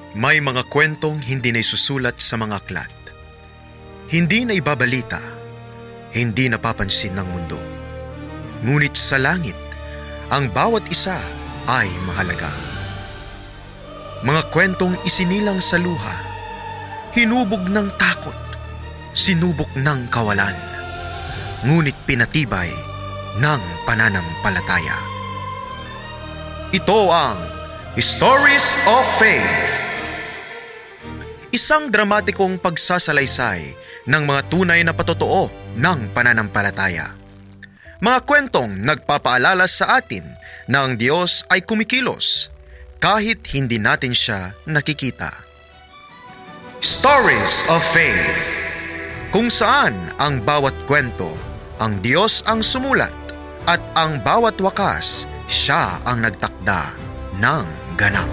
May mga kwentong hindi na isusulat sa mga aklat. Hindi na ibabalita, hindi napapansin ng mundo. Ngunit sa langit, ang bawat isa ay mahalaga. Mga kwentong isinilang sa luha, hinubog ng takot, sinubok ng kawalan, ngunit pinatibay ng pananampalataya. Ito ang Stories of Faith. Isang dramatikong pagsasalaysay ng mga tunay na patotoo ng pananampalataya. Mga kwentong nagpapaalala sa atin na ang Diyos ay kumikilos kahit hindi natin siya nakikita. Stories of Faith, kung saan ang bawat kwento, ang Diyos ang sumulat at ang bawat wakas, siya ang nagtakda ng ganap.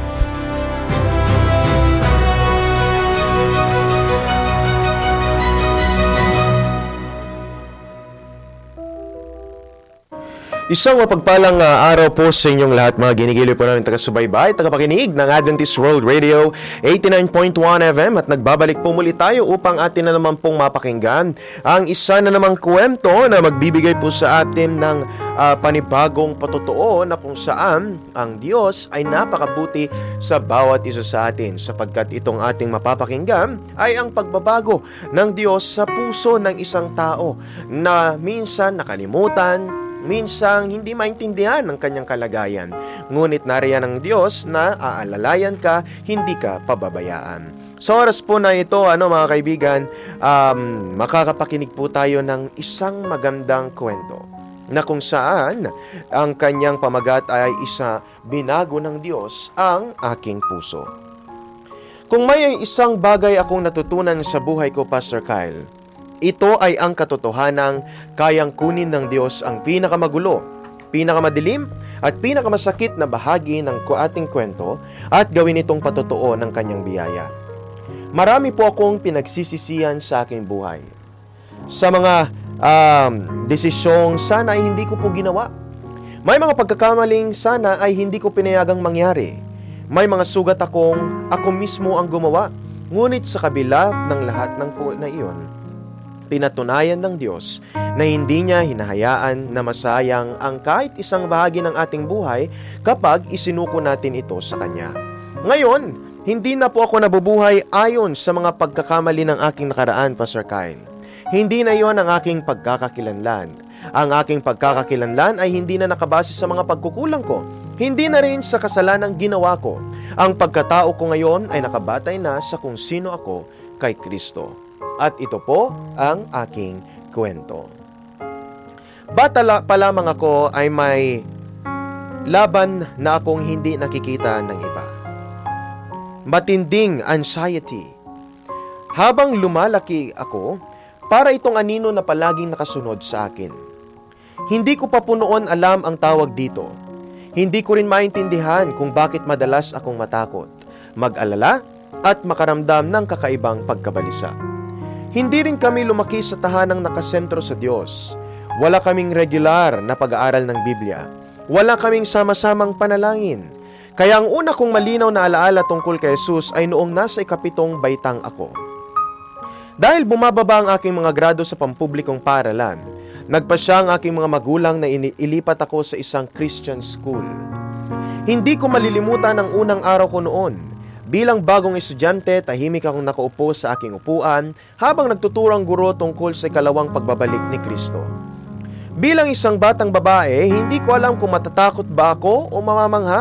Isang mapagpalang araw po sa inyong lahat, mga ginigiliw po namin taga-subaybay, tagapakinig ng Adventist World Radio 89.1 FM, at nagbabalik po muli tayo upang atin na naman pong mapakinggan ang isa na namang kwento na magbibigay po sa atin ng panibagong patotoo na kung saan ang Diyos ay napakabuti sa bawat isa sa atin, sapagkat itong ating mapapakinggan ay ang pagbabago ng Diyos sa puso ng isang tao na minsan nakalimutan, minsang hindi maintindihan ang kanyang kalagayan. Ngunit nariyan ang Diyos na aalalayan ka, hindi ka pababayaan. Sa oras po na ito, mga kaibigan, makakapakinig po tayo ng isang magandang kwento na kung saan ang kanyang pamagat ay isa, binago ng Diyos ang aking puso. Kung may isang bagay akong natutunan sa buhay ko, Pastor Kyle, ito ay ang katotohanang kayang kunin ng Diyos ang pinakamagulo, pinakamadilim at pinakamasakit na bahagi ng ating kwento at gawin itong patotoo ng kanyang biyaya. Marami po akong pinagsisisihan sa aking buhay. Sa mga desisyong sana ay hindi ko po ginawa. May mga pagkakamaling sana ay hindi ko pinayagang mangyari. May mga sugat ako mismo ang gumawa. Ngunit sa kabila ng lahat ng po na iyon, pinatunayan ng Diyos na hindi niya hinahayaan na masayang ang kahit isang bahagi ng ating buhay kapag isinuko natin ito sa Kanya. Ngayon, hindi na po ako nabubuhay ayon sa mga pagkakamali ng aking nakaraan, Pastor Kyle. Hindi na iyon ang aking pagkakakilanlan. Ang aking pagkakakilanlan ay hindi na nakabase sa mga pagkukulang ko. Hindi na rin sa kasalanang ginawa ko. Ang pagkatao ko ngayon ay nakabatay na sa kung sino ako kay Kristo. At ito po ang aking kwento. Bata pa lamang ako ay may laban na akong hindi nakikita ng iba. Matinding anxiety. Habang lumalaki ako, para itong anino na palaging nakasunod sa akin. Hindi ko pa po noon alam ang tawag dito. Hindi ko rin maintindihan kung bakit madalas akong matakot, mag-alala, at makaramdam ng kakaibang pagkabalisa. Hindi rin kami lumaki sa tahanang nakasentro sa Diyos. Wala kaming regular na pag-aaral ng Biblia. Wala kaming sama-samang panalangin. Kaya ang una kong malinaw na alaala tungkol kay Jesus ay noong nasa 7th baitang ako. Dahil bumababa ang aking mga grado sa pampublikong paaralan, nagpasya ang aking mga magulang na ilipat ako sa isang Christian school. Hindi ko malilimutan ang unang araw ko noon. Bilang bagong estudyante, tahimik akong nakaupo sa aking upuan habang nagtuturang guro tungkol sa ikalawang pagbabalik ni Kristo. Bilang isang batang babae, hindi ko alam kung matatakot ba ako o mamamangha.